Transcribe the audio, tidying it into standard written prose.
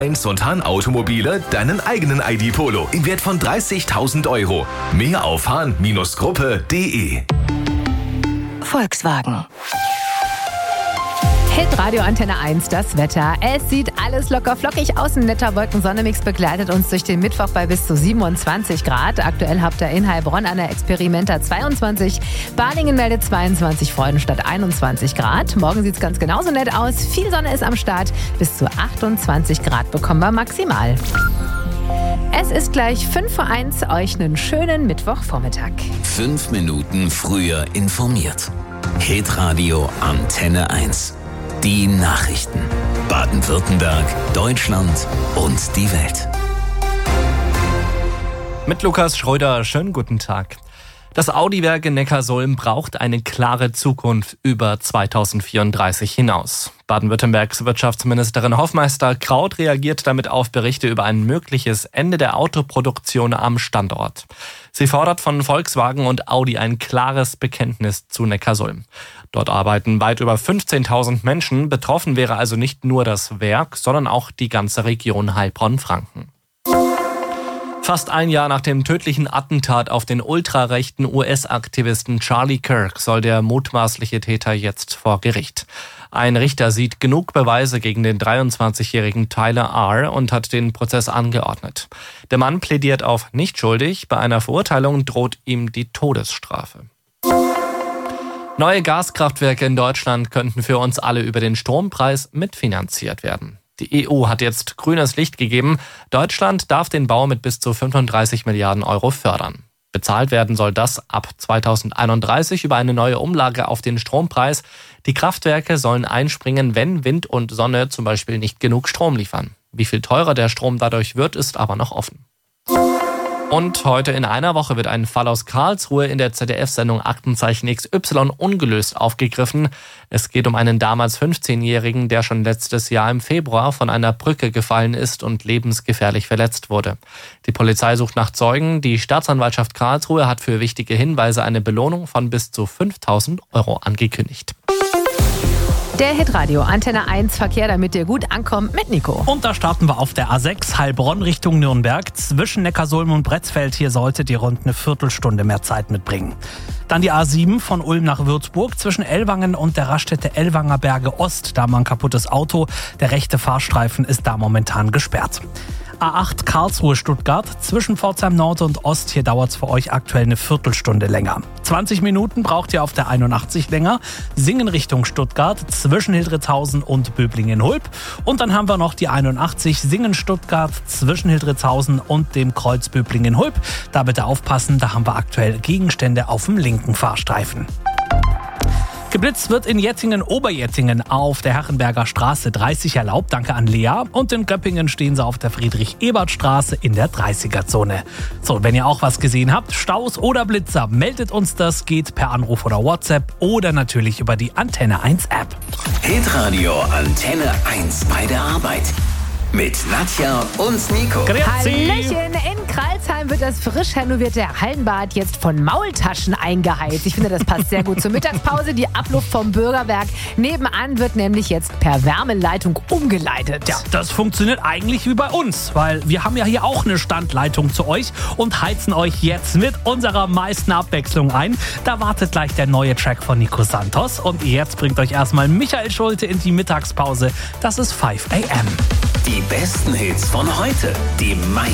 und Hahn Automobile deinen eigenen ID Polo im Wert von 30.000 €. Mehr auf hahn-gruppe.de. Volkswagen. Hitradio Antenne 1, das Wetter. Es sieht alles locker flockig aus. Ein netter Wolkensonnemix begleitet uns durch den Mittwoch bei bis zu 27 Grad. Aktuell habt ihr in Heilbronn an der Experimenta 22. Balingen meldet 22, Freudenstadt 21 Grad. Morgen sieht es ganz genauso nett aus. Viel Sonne ist am Start. Bis zu 28 Grad bekommen wir maximal. Es ist gleich 5:01 Uhr. Euch einen schönen Mittwochvormittag. 5 Minuten früher informiert. Hitradio Antenne 1. Die Nachrichten. Baden-Württemberg, Deutschland und die Welt. Mit Lukas Schröder, schönen guten Tag. Das Audi-Werk in Neckarsulm braucht eine klare Zukunft über 2034 hinaus. Baden-Württembergs Wirtschaftsministerin Hoffmeister Kraut reagiert damit auf Berichte über ein mögliches Ende der Autoproduktion am Standort. Sie fordert von Volkswagen und Audi ein klares Bekenntnis zu Neckarsulm. Dort arbeiten weit über 15.000 Menschen. Betroffen wäre also nicht nur das Werk, sondern auch die ganze Region Heilbronn-Franken. Fast ein Jahr nach dem tödlichen Attentat auf den ultrarechten US-Aktivisten Charlie Kirk soll der mutmaßliche Täter jetzt vor Gericht. Ein Richter sieht genug Beweise gegen den 23-jährigen Tyler R. und hat den Prozess angeordnet. Der Mann plädiert auf nicht schuldig. Bei einer Verurteilung droht ihm die Todesstrafe. Neue Gaskraftwerke in Deutschland könnten für uns alle über den Strompreis mitfinanziert werden. Die EU hat jetzt grünes Licht gegeben. Deutschland darf den Bau mit bis zu 35 Milliarden € fördern. Bezahlt werden soll das ab 2031 über eine neue Umlage auf den Strompreis. Die Kraftwerke sollen einspringen, wenn Wind und Sonne zum Beispiel nicht genug Strom liefern. Wie viel teurer der Strom dadurch wird, ist aber noch offen. Und heute in einer Woche wird ein Fall aus Karlsruhe in der ZDF-Sendung Aktenzeichen XY ungelöst aufgegriffen. Es geht um einen damals 15-Jährigen, der schon letztes Jahr im Februar von einer Brücke gefallen ist und lebensgefährlich verletzt wurde. Die Polizei sucht nach Zeugen. Die Staatsanwaltschaft Karlsruhe hat für wichtige Hinweise eine Belohnung von bis zu 5.000 € angekündigt. Der Hitradio Antenne 1 Verkehr, damit ihr gut ankommt, mit Nico. Und da starten wir auf der A6 Heilbronn Richtung Nürnberg. Zwischen Neckarsulm und Bretzfeld, hier solltet ihr rund eine Viertelstunde mehr Zeit mitbringen. Dann die A7 von Ulm nach Würzburg zwischen Ellwangen und der Raststätte Ellwanger Berge Ost. Da haben wir ein kaputtes Auto. Der rechte Fahrstreifen ist da momentan gesperrt. A8 Karlsruhe-Stuttgart zwischen Pforzheim Nord und Ost. Hier dauert es für euch aktuell eine Viertelstunde länger. 20 Minuten braucht ihr auf der 81 länger. Singen Richtung Stuttgart zwischen Hildritzhausen und Böblingen-Hulp. Und dann haben wir noch die 81 Singen Stuttgart zwischen Hildritzhausen und dem Kreuz Böblingen-Hulp. Da bitte aufpassen, da haben wir aktuell Gegenstände auf dem linken Fahrstreifen. Geblitzt wird in Jettingen-Oberjettingen auf der Herrenberger Straße 30 erlaubt, danke an Lea. Und in Göppingen stehen sie auf der Friedrich-Ebert-Straße in der 30er-Zone. So, wenn ihr auch was gesehen habt, Staus oder Blitzer, meldet uns das, geht per Anruf oder WhatsApp oder natürlich über die Antenne 1 App. Hitradio Antenne 1 bei der Arbeit. Mit Nadja und Nico. Hallöchen, in Kralsheim wird das frisch renovierte Hallenbad jetzt von Maultaschen eingeheizt. Ich finde, das passt sehr gut zur Mittagspause. Die Abluft vom Bürgerwerk nebenan wird nämlich jetzt per Wärmeleitung umgeleitet. Ja, das funktioniert eigentlich wie bei uns, weil wir haben ja hier auch eine Standleitung zu euch und heizen euch jetzt mit unserer meisten Abwechslung ein. Da wartet gleich der neue Track von Nico Santos und jetzt bringt euch erstmal Michael Schulte in die Mittagspause. Das ist 5 AM. Die besten Hits von heute. Die